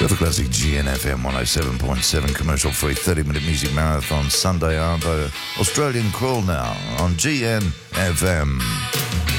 Go for classic GNFM 107.7 commercial free 30-minute music marathon Sunday Arvo Australian Crawl now on GNFM.